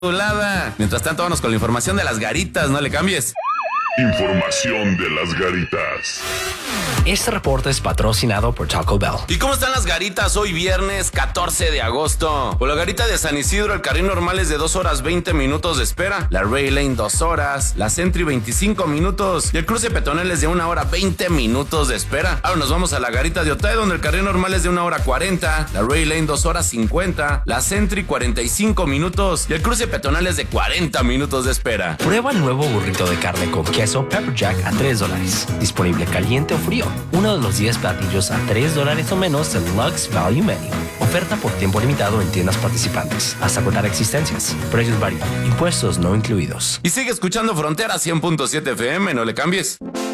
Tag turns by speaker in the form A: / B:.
A: Mientras tanto, vamos con la información de las garitas, no le cambies.
B: Información de las garitas.
C: Este reporte es patrocinado por Taco Bell.
A: ¿Y cómo están las garitas hoy viernes 14 de agosto? Por la garita de San Isidro, el carril normal es de 2 horas 20 minutos de espera. La Ray Lane 2 horas. La Sentry 25 minutos. Y el cruce peatonal es de 1 hora 20 minutos de espera. Ahora nos vamos a la garita de Otay, donde el carril normal es de 1 hora 40. La Ray Lane 2 horas 50. La Sentry 45 minutos. Y el cruce peatonal es de 40 minutos de espera.
C: Prueba el nuevo burrito de carne con queso Pepper Jack a $3. Disponible caliente o frío. Uno de los 10 platillos a $3 o menos del Lux Value Menu. Oferta por tiempo limitado en tiendas participantes. Hasta agotar existencias. Precios varían. Impuestos no incluidos.
A: Y sigue escuchando Frontera 100.7 FM, no le cambies.